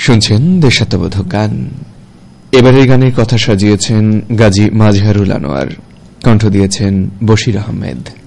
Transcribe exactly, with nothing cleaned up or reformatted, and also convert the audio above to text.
শুনছেন দেশাত্মবোধক গান। এবারের গানের কথা সাজিয়েছেন গাজী মাজহারুল আনোয়ার, কণ্ঠ দিয়েছেন বশির আহমেদ।